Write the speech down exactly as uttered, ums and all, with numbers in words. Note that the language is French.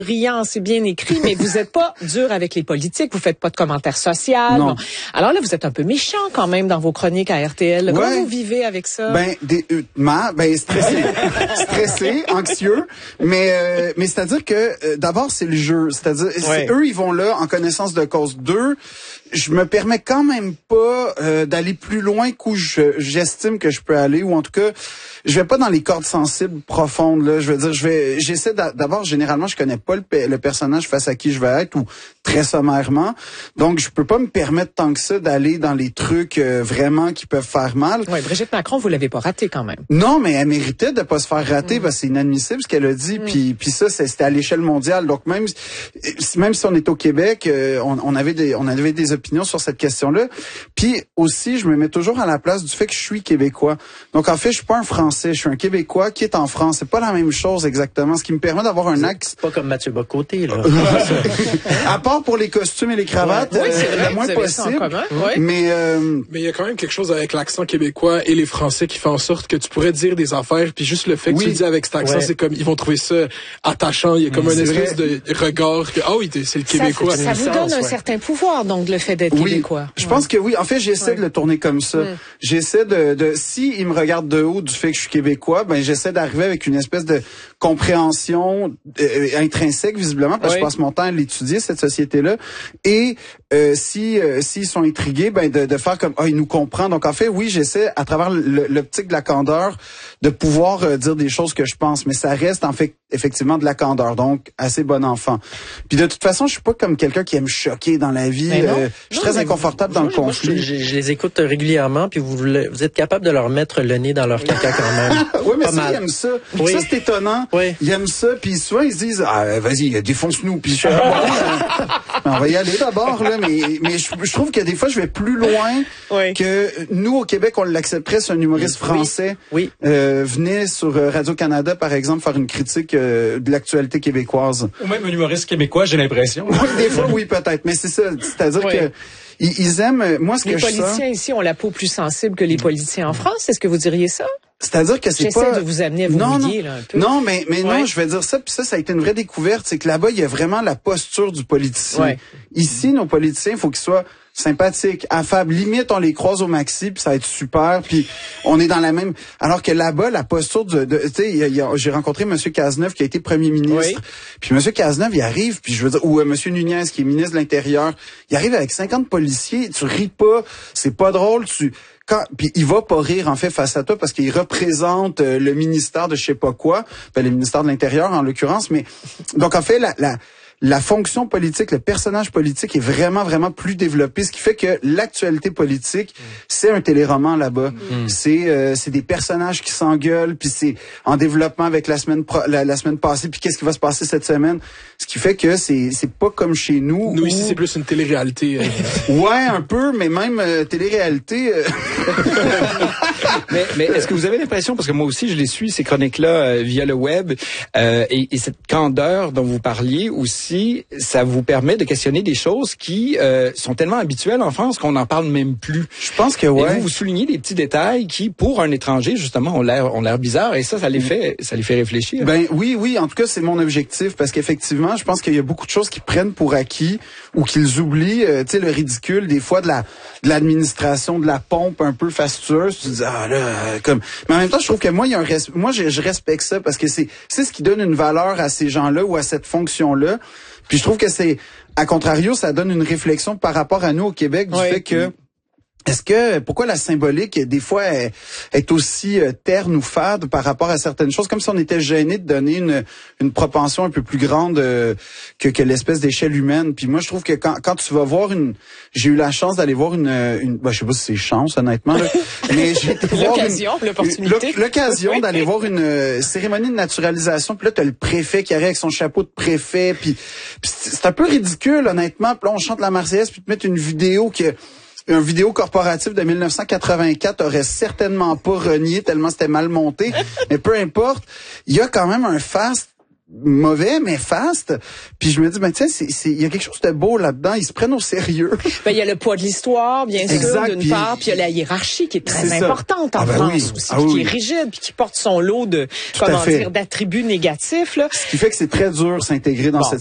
brillant, c'est bien écrit, mais vous êtes pas dur avec les politiques, vous faites pas de commentaires sociaux. Non. Bon. Alors là, vous êtes un peu méchant quand même dans vos chroniques à R T L. Ouais. Comment vous vivez avec ça? Ben, des, euh, ma, ben stressé, stressé, anxieux, mais euh, mais c'est-à-dire que euh, d'abord c'est le jeu, c'est-à-dire Ouais. c'est, eux ils vont là en connaissance de cause. Deux, je me permets quand même pas euh, d'aller plus loin qu'où je, j'estime que je peux aller, ou en tout cas je vais pas dans les cordes sensibles profondes là. Je veux dire, je vais, j'essaie d'a, d'abord généralement je connais pas le, le personnage face à qui je vais être, ou très sommairement, donc je peux pas me permettre tant que ça d'aller dans les trucs euh, vraiment qui peuvent faire mal. Oui, Brigitte Macron, vous l'avez pas raté quand même. Non, mais elle méritait de pas se faire rater, Mm. parce que c'est inadmissible ce qu'elle a dit. Mm. Puis, puis ça, c'est, c'était à l'échelle mondiale. Donc même, même si on est au Québec, euh, on, on avait des, on avait des opinions sur cette question-là. Puis aussi, je me mets toujours à la place du fait que je suis québécois. Donc en fait, je suis pas un Français, je suis un Québécois qui est en France. C'est pas la même chose exactement. Ce qui me permet d'avoir un axe. C'est pas comme Mathieu Bocoté, là. À part pour les costumes et les cravates, Oui, c'est euh, vrai, le moins vous avez ça en possible. commun, oui. Mais euh, Mais il y a quand même quelque chose avec l'accent québécois et les Français qui fait en sorte que tu pourrais dire des affaires, puis juste le fait que Oui. tu le dis avec cet accent, Ouais. c'est comme, ils vont trouver ça attachant. Il y a comme Mm, un c'est espèce vrai. de regard que, ah oui, c'est le Ça, Québécois. ça vous sens, donne un ouais. certain pouvoir, donc, le fait d'être oui, québécois. je Ouais. pense que oui. En fait, j'essaie Ouais. de le tourner comme ça. Mm. J'essaie de, de, si il me regarde de haut du fait que je suis québécois, ben j'essaie d'arriver avec une espèce de compréhension euh, intrinsèque visiblement, parce que Oui. je passe mon temps à l'étudier cette société-là. Et euh, si euh, s'ils sont intrigués, ben de, de faire comme ah il nous comprend. Donc en fait, oui, j'essaie à travers le- l'optique de la candeur de pouvoir euh, dire des choses que je pense, mais ça reste en fait effectivement de la candeur, donc assez bon enfant. Puis de toute façon, je suis pas comme quelqu'un qui aime choquer dans la vie. Mais non. Euh, je suis Non, très mais inconfortable dans Moi, le moi, je, conflit. je- je les écoute régulièrement, puis vous, le- vous êtes capable de leur mettre le nez dans leur caca quand même. Oui, mais Pas ça, mal. ils aiment ça. Oui. Ça, c'est étonnant. Oui. Ils aiment ça, puis souvent, ils se disent, ah, vas-y, défonce-nous. Puis je suis ah, bon, euh, on va y aller d'abord, là. Mais, mais je, je trouve que des fois, je vais plus loin Oui. que nous, au Québec, on l'accepterait si un humoriste Oui. français Oui. euh, venait sur euh, Radio-Canada, par exemple, faire une critique euh, de l'actualité québécoise. Ou même un humoriste québécois, j'ai l'impression. Oui, des fois, oui, peut-être. Mais c'est ça. C'est-à-dire Oui. que ils, ils aiment, moi, ce Les que je politiciens sens, ici ont la peau plus sensible que les politiciens en France. Est-ce que vous diriez ça? c'est-à-dire que c'est J'essaie pas... de vous amener à vous non, mouiller, non. là, un peu. Non, mais, mais Ouais. non, je vais dire ça, puis ça, ça a été une vraie découverte, c'est que là-bas, il y a vraiment la posture du politicien. Ouais. Ici, nos politiciens, il faut qu'ils soient sympathiques, affables, limite, on les croise au maxi, puis ça va être super, puis on est dans la même... Alors que là-bas, la posture de... de tu sais, il y a- il y a- j'ai rencontré M. Cazeneuve, qui a été premier ministre, Oui. puis M. Cazeneuve, il arrive, puis je veux dire, ou euh, M. Nunez, qui est ministre de l'Intérieur, il arrive avec cinquante policiers, tu ris pas, c'est pas drôle, tu... Quand, puis il va pas rire en fait face à toi parce qu'il représente euh, le ministère de je sais pas quoi, ben, le ministère de l'Intérieur en l'occurrence, mais donc en fait la, la la fonction politique, le personnage politique est vraiment, vraiment plus développé, ce qui fait que l'actualité politique, c'est un téléroman là-bas. Mm. C'est euh, c'est des personnages qui s'engueulent, puis c'est en développement avec la semaine pro- la, la semaine passée, puis qu'est-ce qui va se passer cette semaine, ce qui fait que c'est c'est pas comme chez nous. Nous, où- ici, c'est plus une télé-réalité. euh. Ouais, un peu, mais même euh, télé-réalité... euh, Mais, mais est-ce que vous avez l'impression, parce que moi aussi je les suis ces chroniques-là euh, via le web, euh, et, et cette candeur dont vous parliez aussi, ça vous permet de questionner des choses qui euh, sont tellement habituelles en France qu'on n'en parle même plus. Je pense que Et ouais. vous, vous soulignez des petits détails qui, pour un étranger justement, ont l'air ont l'air bizarres, et ça, ça les fait, ça les fait réfléchir. Ben oui, oui. En tout cas, c'est mon objectif parce qu'effectivement, je pense qu'il y a beaucoup de choses qu'ils prennent pour acquis ou qu'ils oublient. Euh, tu sais, le ridicule des fois de la de l'administration, de la pompe un peu fastueuse. Tu te dis ah là, euh, comme. Mais en même temps, je trouve que moi, il y a un res... moi, je, je respecte ça parce que c'est c'est ce qui donne une valeur à ces gens-là ou à cette fonction-là. Puis je trouve que c'est, à contrario, ça donne une réflexion par rapport à nous au Québec du Oui. fait que. Est-ce que, pourquoi la symbolique, des fois, est, est aussi euh, terne ou fade par rapport à certaines choses, comme si on était gêné de donner une, une propension un peu plus grande euh, que, que l'espèce d'échelle humaine. Puis moi, je trouve que quand, quand tu vas voir une... J'ai eu la chance d'aller voir une... une ben, je sais pas si c'est chance, honnêtement, là, mais j'ai été voir une- L'occasion, l'opportunité. l'oc- L'occasion Oui. d'aller voir une euh, cérémonie de naturalisation. Puis là, t'as le préfet qui arrive avec son chapeau de préfet. Puis, puis c'est c'est un peu ridicule, honnêtement. Puis là, on chante la Marseillaise, puis te mettre une vidéo que... Un vidéo corporatif de dix-neuf cent quatre-vingt-quatre aurait certainement pas renié tellement c'était mal monté. Mais peu importe, il y a quand même un faste mauvais, mais fast. Puis je me dis, ben tiens, c'est, c'est, il y a quelque chose de beau là-dedans. Ils se prennent au sérieux. Ben il y a le poids de l'histoire, bien sûr, exact, d'une puis, part, puis il y a la hiérarchie qui est très c'est importante ça. en Ah ben France oui. aussi, Ah puis oui. qui est rigide, puis qui porte son lot de, Tout à comment fait. dire, d'attributs négatifs là. Ce qui fait que c'est très dur s'intégrer dans Bon. cette